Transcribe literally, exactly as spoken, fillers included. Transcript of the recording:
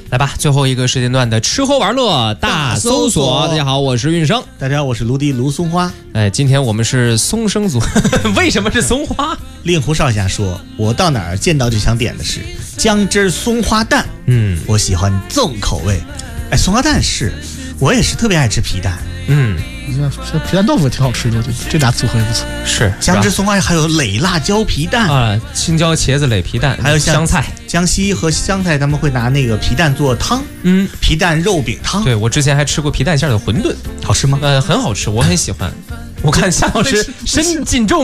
来吧，最后一个时间段的吃喝玩乐大搜索。大家好，我是运生。 大家好，我是卢迪卢松花。 哎，今天我们是松生族，为什么是松花？ 令狐少侠说，我到哪儿见到就想点的是姜汁松花蛋。嗯，我喜欢重口味。哎，松花蛋是，我也是特别爱吃皮蛋。 嗯， 这皮蛋豆腐也挺好吃的，这俩组合也不错。 是姜汁松花，还有擂辣椒皮蛋啊，青椒茄子擂皮蛋， 还有香菜。 江西和湘菜他们会拿那个皮蛋做汤，嗯，皮蛋肉饼汤。 对，我之前还吃过皮蛋馅的馄饨， 好吃吗？ 呃，很好吃，我很喜欢。我看夏老师身尽皱